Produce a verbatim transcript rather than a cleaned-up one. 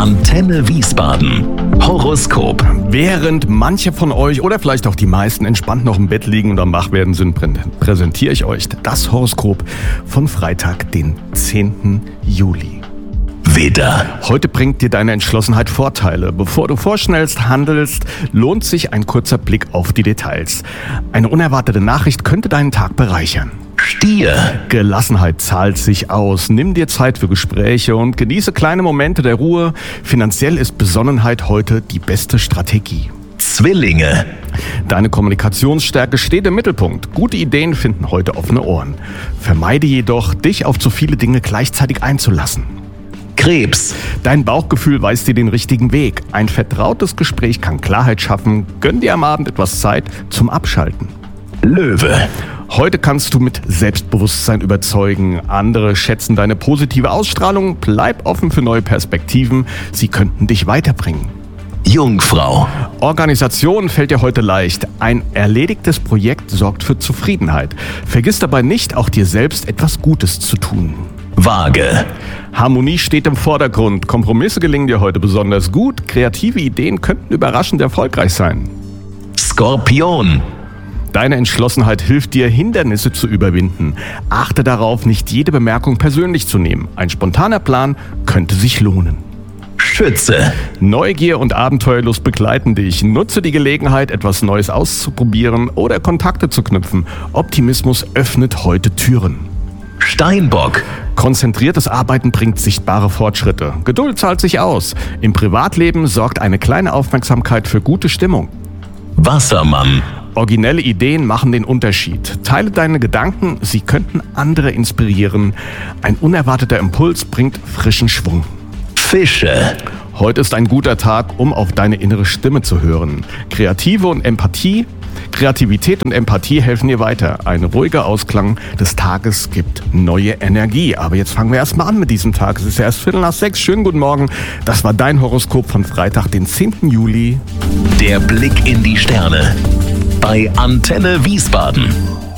Antenne Wiesbaden. Horoskop. Während manche von euch oder vielleicht auch die meisten entspannt noch im Bett liegen und am Wachwerden sind, präsentiere ich euch das Horoskop von Freitag, den zehnten Juli. Widder. Heute bringt dir deine Entschlossenheit Vorteile. Bevor du vorschnellst handelst, lohnt sich ein kurzer Blick auf die Details. Eine unerwartete Nachricht könnte deinen Tag bereichern. Stier. Gelassenheit zahlt sich aus. Nimm dir Zeit für Gespräche und genieße kleine Momente der Ruhe. Finanziell ist Besonnenheit heute die beste Strategie. Zwillinge. Deine Kommunikationsstärke steht im Mittelpunkt. Gute Ideen finden heute offene Ohren. Vermeide jedoch, dich auf zu viele Dinge gleichzeitig einzulassen. Krebs. Dein Bauchgefühl weist dir den richtigen Weg. Ein vertrautes Gespräch kann Klarheit schaffen. Gönn dir am Abend etwas Zeit zum Abschalten. Löwe. Heute kannst du mit Selbstbewusstsein überzeugen. Andere schätzen deine positive Ausstrahlung. Bleib offen für neue Perspektiven. Sie könnten dich weiterbringen. Jungfrau. Organisation fällt dir heute leicht. Ein erledigtes Projekt sorgt für Zufriedenheit. Vergiss dabei nicht, auch dir selbst etwas Gutes zu tun. Waage. Harmonie steht im Vordergrund. Kompromisse gelingen dir heute besonders gut. Kreative Ideen könnten überraschend erfolgreich sein. Skorpion. Deine Entschlossenheit hilft dir, Hindernisse zu überwinden. Achte darauf, nicht jede Bemerkung persönlich zu nehmen. Ein spontaner Plan könnte sich lohnen. Schütze. Neugier und Abenteuerlust begleiten dich. Nutze die Gelegenheit, etwas Neues auszuprobieren oder Kontakte zu knüpfen. Optimismus öffnet heute Türen. Steinbock. Konzentriertes Arbeiten bringt sichtbare Fortschritte. Geduld zahlt sich aus. Im Privatleben sorgt eine kleine Aufmerksamkeit für gute Stimmung. Wassermann. Originelle Ideen machen den Unterschied. Teile deine Gedanken, sie könnten andere inspirieren. Ein unerwarteter Impuls bringt frischen Schwung. Fische. Heute ist ein guter Tag, um auf deine innere Stimme zu hören. Kreative und Empathie, Kreativität und Empathie helfen dir weiter. Ein ruhiger Ausklang des Tages gibt neue Energie. Aber jetzt fangen wir erstmal an mit diesem Tag. Es ist ja erst Viertel nach sechs. Schönen guten Morgen. Das war dein Horoskop von Freitag, den zehnten Juli. Der Blick in die Sterne. Bei Antenne Wiesbaden.